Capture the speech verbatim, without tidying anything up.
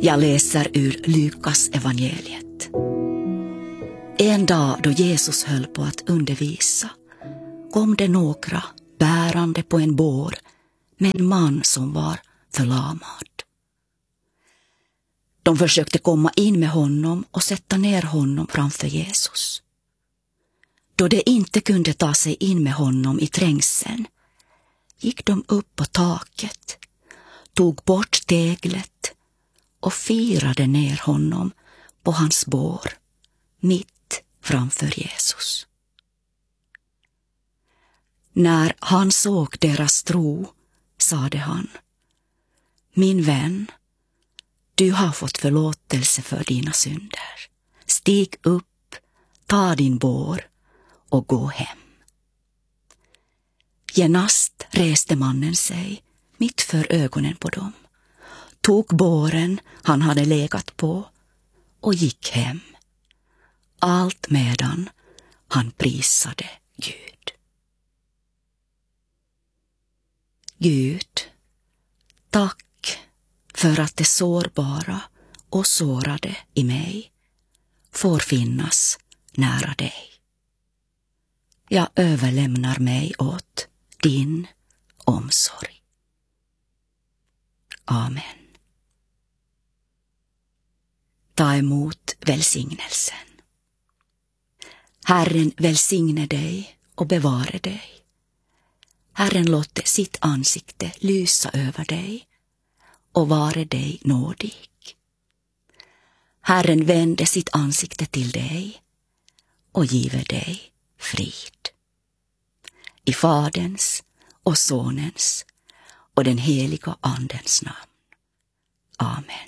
Jag läser ur Lukas evangeliet. En dag då Jesus höll på att undervisa kom det några bärande på en bår med en man som var förlamad. De försökte komma in med honom och sätta ner honom framför Jesus. Då de inte kunde ta sig in med honom i trängseln gick de upp på taket, tog bort teglet och firade ner honom på hans bår mitt framför Jesus. När han såg deras tro sade han: Min vän, du har fått förlåtelse för dina synder. Stig upp, ta din bår och gå hem. Genast reste mannen sig mitt för ögonen på dem, tog båren han hade legat på och gick hem. Allt medan han prisade Gud. Gud, tack för att det sårbara och sårade i mig får finnas nära dig. Jag överlämnar mig åt din omsorg. Amen. Ta emot välsignelsen. Herren välsigne dig och bevare dig. Herren låter sitt ansikte lysa över dig och vare dig nådig. Herren vände sitt ansikte till dig och giver dig frid. I Faderns och Sonens och den heliga Andens namn. Amen.